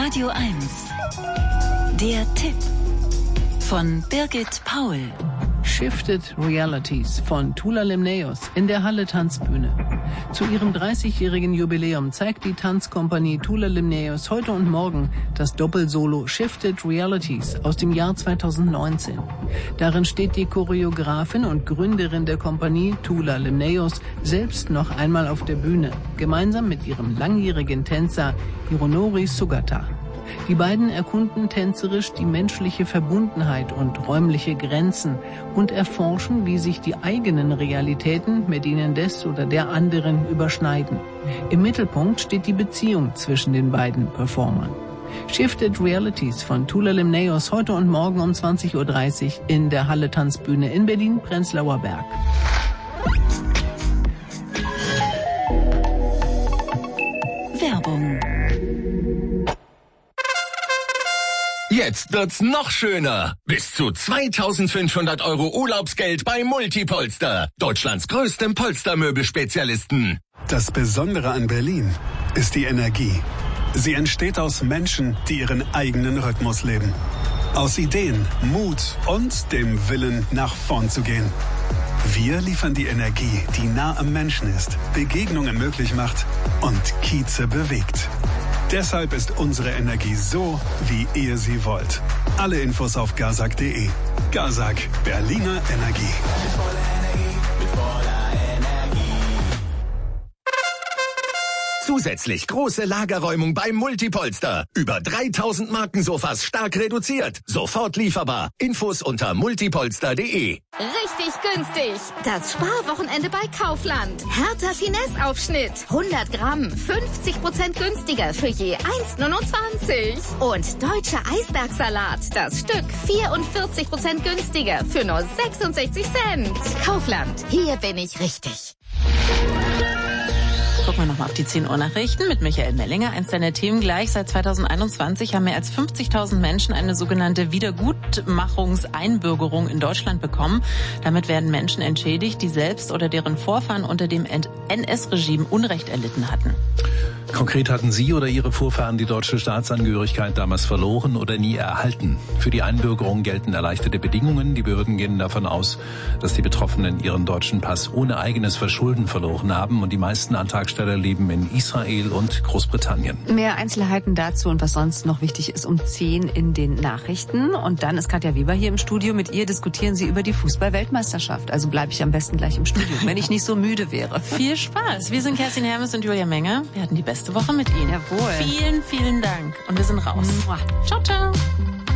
Radio 1. Der Tipp von Birgit Paul. Shifted Realities von Tula Limnaeus in der Halle Tanzbühne. Zu ihrem 30-jährigen Jubiläum zeigt die Tanzkompanie Tula Limnaeus heute und morgen das Doppelsolo Shifted Realities aus dem Jahr 2019. Darin steht die Choreografin und Gründerin der Kompanie Tula Limnaeus selbst noch einmal auf der Bühne, gemeinsam mit ihrem langjährigen Tänzer Hironori Sugata. Die beiden erkunden tänzerisch die menschliche Verbundenheit und räumliche Grenzen und erforschen, wie sich die eigenen Realitäten mit denen des oder der anderen überschneiden. Im Mittelpunkt steht die Beziehung zwischen den beiden Performern. Shifted Realities von Tula Limnaeus heute und morgen um 20:30 Uhr in der Halle Tanzbühne in Berlin-Prenzlauer Berg. Werbung. Jetzt wird's noch schöner. Bis zu 2.500 € Urlaubsgeld bei Multipolster. Deutschlands größtem Polstermöbelspezialisten. Das Besondere an Berlin ist die Energie. Sie entsteht aus Menschen, die ihren eigenen Rhythmus leben. Aus Ideen, Mut und dem Willen, nach vorn zu gehen. Wir liefern die Energie, die nah am Menschen ist, Begegnungen möglich macht und Kieze bewegt. Deshalb ist unsere Energie so, wie ihr sie wollt. Alle Infos auf gazak.de. Gazak, Berliner Energie. Zusätzlich große Lagerräumung beim Multipolster. Über 3.000 Markensofas stark reduziert. Sofort lieferbar. Infos unter multipolster.de. Richtig günstig. Das Sparwochenende bei Kaufland. Hertha Finesse-Aufschnitt. 100 Gramm. 50% günstiger für je 1,29. Und deutscher Eisbergsalat. Das Stück 44% günstiger für nur 66 Cent. Kaufland. Hier bin ich richtig. Gucken wir nochmal auf die 10 Uhr Nachrichten mit Michael Mellinger. Eins deiner Themen gleich. Seit 2021 haben mehr als 50.000 Menschen eine sogenannte Wiedergutmachungseinbürgerung in Deutschland bekommen. Damit werden Menschen entschädigt, die selbst oder deren Vorfahren unter dem NS-Regime Unrecht erlitten hatten. Konkret hatten Sie oder Ihre Vorfahren die deutsche Staatsangehörigkeit damals verloren oder nie erhalten. Für die Einbürgerung gelten erleichterte Bedingungen. Die Behörden gehen davon aus, dass die Betroffenen ihren deutschen Pass ohne eigenes Verschulden verloren haben und die meisten Antragsteller leben in Israel und Großbritannien. Mehr Einzelheiten dazu und was sonst noch wichtig ist um 10 in den Nachrichten. Und dann ist Katja Weber hier im Studio. Mit ihr diskutieren Sie über die Fußball-Weltmeisterschaft. Also bleibe ich am besten gleich im Studio, wenn ich nicht so müde wäre. Viel Spaß. Wir sind Kerstin Hermes und Julia Menger. Wir hatten die beste Woche mit Ihnen. Jawohl. Vielen, vielen Dank. Und wir sind raus. Mua. Ciao, ciao.